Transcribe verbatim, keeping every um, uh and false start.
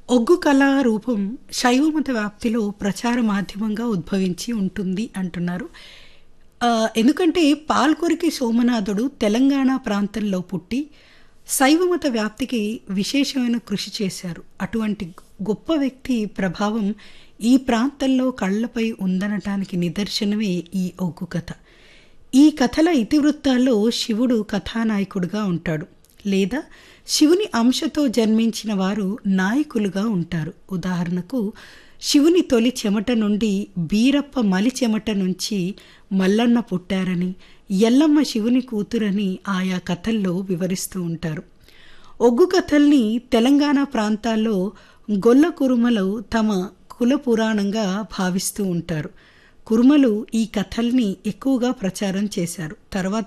ఒగ్గు కళారూపం శైవమత వ్యాప్తిలో ప్రచార మాధ్యమంగా ఉద్భవించి ఉంటుంది అంటున్నారు. ఆహ్, ఎందుకంటే పాల్కురికి సోమనాథుడు తెలంగాణ ప్రాంతంలో పుట్టి శైవమత వ్యాప్తికి విశేషమైన కృషి చేశారు. అటువంటి గొప్ప వ్యక్తి ప్రభావం ఈ ప్రాంతంలో కళ్ళపై ఉందనటానికి నిదర్శనమే ఈ ఒగ్గు కథ. ఈ కథల ఇతివృత్తాల్లో శివుడు కథానాయకుడుగా ఉంటాడు, లేదా శివుని అంశతో జన్మించిన వారు నాయకులుగా ఉంటారు. ఉదాహరణకు శివుని తొలి చెమట నుండి బీరప్ప మలి చెమట నుంచి మల్లన్న పుట్టారని, ఎల్లమ్మ శివుని కూతురని ఆయా కథల్లో వివరిస్తూ ఉంటారు. ఒగ్గు కథల్ని తెలంగాణ ప్రాంతాల్లో గొల్ల కురుమలు తమ కుల పురాణంగా భావిస్తూ ఉంటారు. కురుమలు ఈ కథల్ని ఎక్కువగా ప్రచారం చేశారు. తర్వాత